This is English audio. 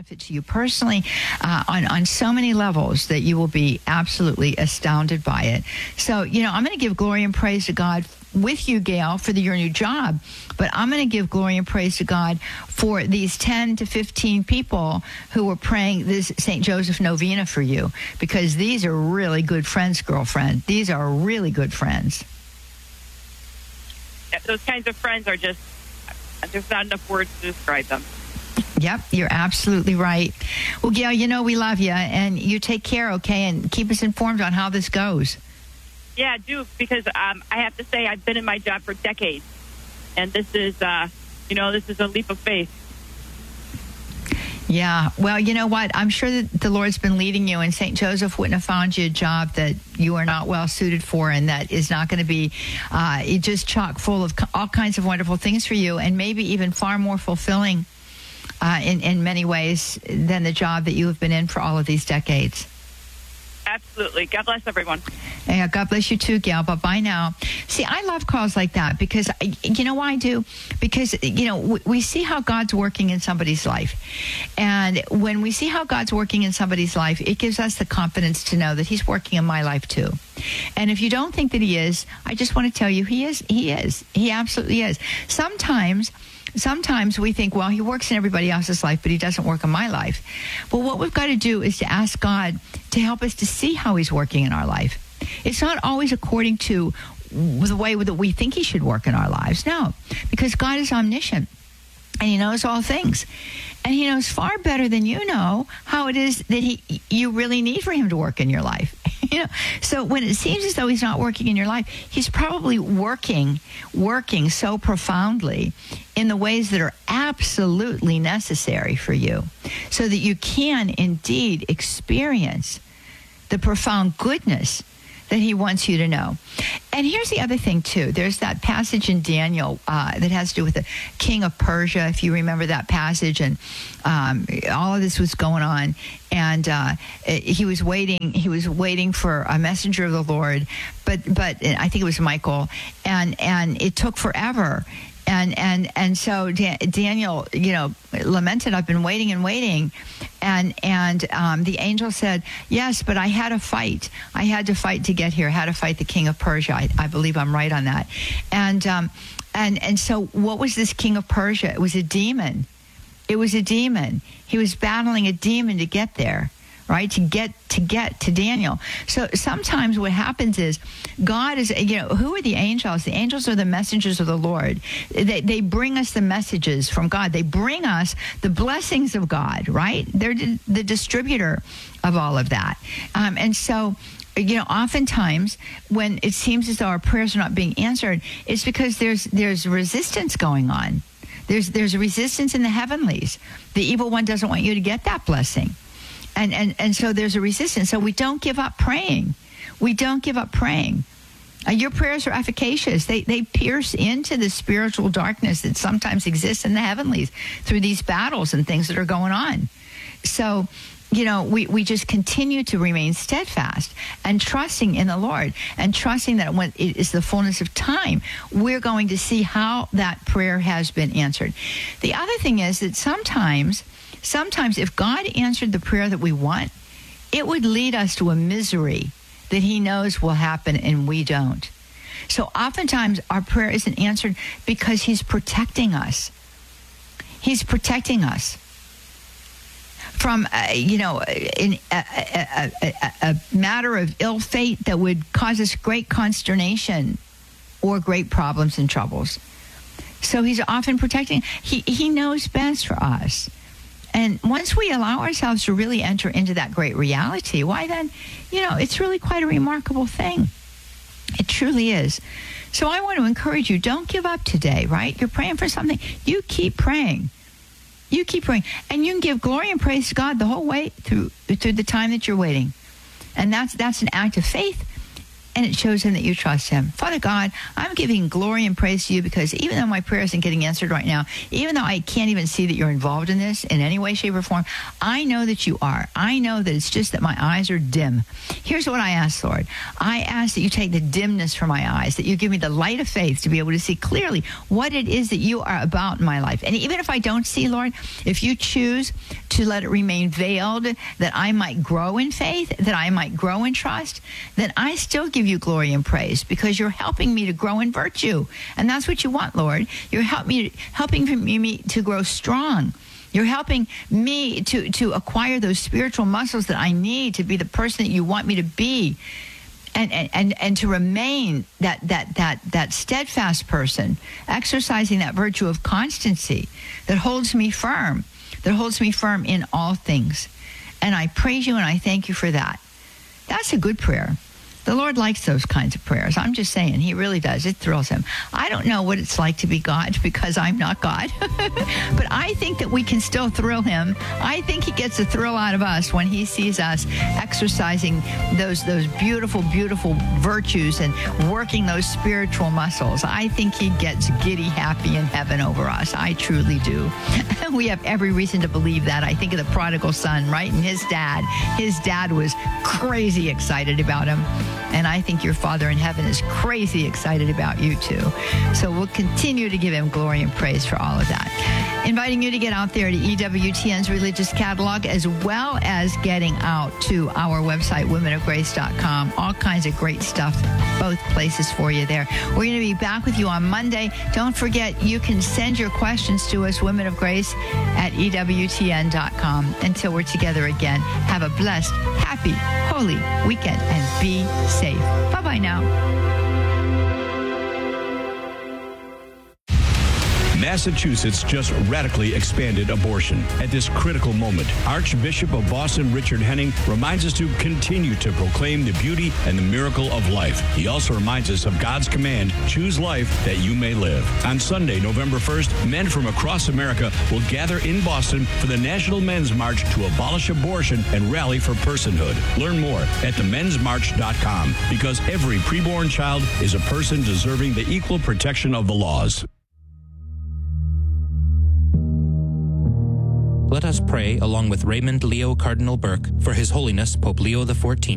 benefit to you personally on so many levels that you will be absolutely astounded by it. So, I'm going to give glory and praise to God with you, Gail, for your new job. But I'm going to give glory and praise to God for these 10 to 15 people who were praying this St. Joseph Novena for you, because these are really good friends, girlfriend. These are really good friends. Those kinds of friends are just, there's not enough words to describe them. Yep, you're absolutely right. Well, Gail, we love you, and you take care, okay, and keep us informed on how this goes. Yeah, I do, because I have to say I've been in my job for decades, and this is, this is a leap of faith. Yeah, well, you know what? I'm sure that the Lord's been leading you, and St. Joseph wouldn't have found you a job that you are not well suited for, and that is not going to be just chock full of all kinds of wonderful things for you, and maybe even far more fulfilling in many ways than the job that you have been in for all of these decades. Absolutely. God bless everyone. Yeah, God bless you too, Gail. Bye-bye now. See, I love calls like that because, you know why I do? Because, we see how God's working in somebody's life. And when we see how God's working in somebody's life, it gives us the confidence to know that he's working in my life too. And if you don't think that he is, I just want to tell you he is. He is. He absolutely is. Sometimes we think, well, he works in everybody else's life, but he doesn't work in my life. Well, what we've got to do is to ask God to help us to see how he's working in our life. It's not always according to the way that we think he should work in our lives. No, because God is omniscient, and he knows all things. And he knows far better than you know how it is that you really need for him to work in your life. So when it seems as though he's not working in your life, he's probably working so profoundly in the ways that are absolutely necessary for you, so that you can indeed experience the profound goodness that he wants you to know. And here's the other thing, too. There's that passage in Daniel that has to do with the king of Persia, if you remember that passage. And all of this was going on. And he was waiting for a messenger of the Lord. But I think it was Michael. And it took forever. And so Daniel, lamented, I've been waiting and waiting. And the angel said, yes, but I had to fight. I had to fight to get here. I had to fight the king of Persia. I believe I'm right on that. And so what was this king of Persia? It was a demon. It was a demon. He was battling a demon to get there. Right, to get to Daniel. So sometimes what happens is God is, who are the angels? The angels are the messengers of the Lord. They bring us the messages from God. They bring us the blessings of God, right? They're the distributor of all of that. And so, oftentimes when it seems as though our prayers are not being answered, it's because there's resistance going on. There's a resistance in the heavenlies. The evil one doesn't want you to get that blessing. And so there's a resistance. So we don't give up praying. We don't give up praying. Your prayers are efficacious. They pierce into the spiritual darkness that sometimes exists in the heavenlies through these battles and things that are going on. So, we just continue to remain steadfast and trusting in the Lord, and trusting that when it is the fullness of time, we're going to see how that prayer has been answered. The other thing is that sometimes if God answered the prayer that we want, it would lead us to a misery that he knows will happen and we don't. So oftentimes our prayer isn't answered because he's protecting us. He's protecting us from, a matter of ill fate that would cause us great consternation or great problems and troubles. So he's often protecting. He knows best for us. And once we allow ourselves to really enter into that great reality, why then, it's really quite a remarkable thing. It truly is. So I want to encourage you, don't give up today, right? You're praying for something. You keep praying. You keep praying. And you can give glory and praise to God the whole way through the time that you're waiting. And that's an act of faith. And it shows him that you trust him. Father God, I'm giving glory and praise to you because even though my prayer isn't getting answered right now, even though I can't even see that you're involved in this in any way, shape, or form, I know that you are. I know that it's just that my eyes are dim. Here's what I ask, Lord. I ask that you take the dimness from my eyes, that you give me the light of faith to be able to see clearly what it is that you are about in my life. And even if I don't see, Lord, if you choose to let it remain veiled, that I might grow in faith, that I might grow in trust, then I still give you glory and praise because you're helping me to grow in virtue. And that's what you want, Lord. You're helping me to grow strong. You're helping me to acquire those spiritual muscles that I need to be the person that you want me to be. And to remain that steadfast person, exercising that virtue of constancy that holds me firm in all things. And I praise you and I thank you for that. That's a good prayer. The Lord likes those kinds of prayers. I'm just saying, he really does. It thrills him. I don't know what it's like to be God because I'm not God. But I think that we can still thrill him. I think he gets a thrill out of us when he sees us exercising those beautiful, beautiful virtues and working those spiritual muscles. I think he gets giddy happy in heaven over us. I truly do. We have every reason to believe that. I think of the prodigal son, right? And his dad was crazy excited about him. And I think your Father in heaven is crazy excited about you too. So we'll continue to give him glory and praise for all of that. Inviting you to get out there to EWTN's religious catalog, as well as getting out to our website, womenofgrace.com. All kinds of great stuff, both places for you there. We're going to be back with you on Monday. Don't forget, you can send your questions to us, Women of Grace, at EWTN.com. Until we're together again, have a blessed, happy, holy weekend and be safe. Bye-bye now. Massachusetts just radically expanded abortion. At this critical moment, Archbishop of Boston Richard Henning reminds us to continue to proclaim the beauty and the miracle of life. He also reminds us of God's command, choose life that you may live. On Sunday, November 1st, men from across America will gather in Boston for the National Men's March to abolish abortion and rally for personhood. Learn more at themensmarch.com, because every preborn child is a person deserving the equal protection of the laws. Let us pray along with Raymond Leo Cardinal Burke for His Holiness Pope Leo XIV.